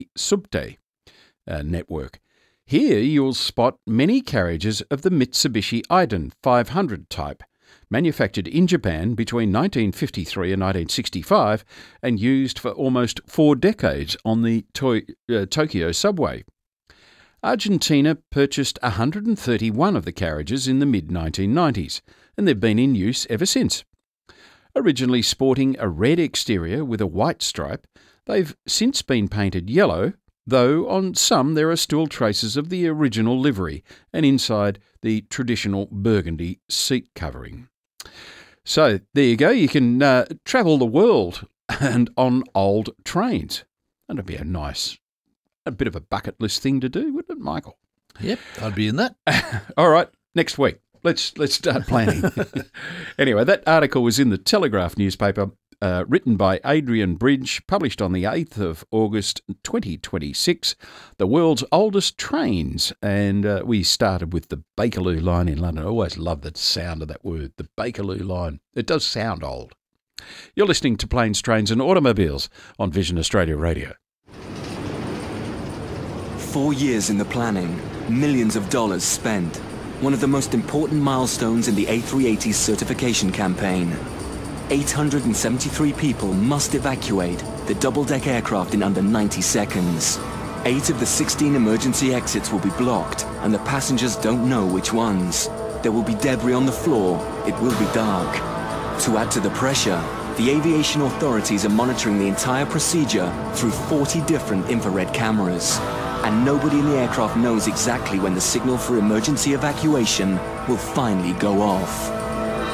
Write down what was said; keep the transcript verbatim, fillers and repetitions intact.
Subte uh, network. Here you'll spot many carriages of the Mitsubishi Iden five hundred type, manufactured in Japan between nineteen fifty-three and nineteen sixty-five and used for almost four decades on the to- uh, Tokyo subway. Argentina purchased one hundred thirty-one of the carriages in the mid nineteen nineties, and they've been in use ever since. Originally sporting a red exterior with a white stripe, they've since been painted yellow, though on some there are still traces of the original livery and inside the traditional burgundy seat covering. So there you go, you can uh, travel the world and on old trains. That'd be a nice, a bit of a bucket list thing to do, wouldn't it, Michael? Yep, I'd be in that. All right, next week. Let's let's start planning. Anyway, that article was in the Telegraph newspaper, uh, written by Adrian Bridge, published on the eighth of August twenty twenty-six, the world's oldest trains. And uh, we started with the Bakerloo line in London. I always love the sound of that word, the Bakerloo line. It does sound old. You're listening to Planes, Trains and Automobiles on Vision Australia Radio. Four years in the planning, millions of dollars spent. One of the most important milestones in the A three eighty certification campaign. eight hundred seventy-three people must evacuate the double-deck aircraft in under ninety seconds. Eight of the sixteen emergency exits will be blocked, and the passengers don't know which ones. There will be debris on the floor. It will be dark. To add to the pressure, the aviation authorities are monitoring the entire procedure through forty different infrared cameras. And nobody in the aircraft knows exactly when the signal for emergency evacuation will finally go off.